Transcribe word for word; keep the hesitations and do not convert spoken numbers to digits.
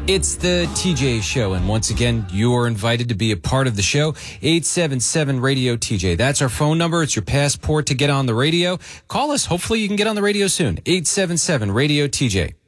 It's the T J Show, and once again, you are invited to be a part of the show. eight seven seven radio T J. That's our phone number. It's your passport to get on the radio. Call us. Hopefully you can get on the radio soon. eight seven seven radio T J.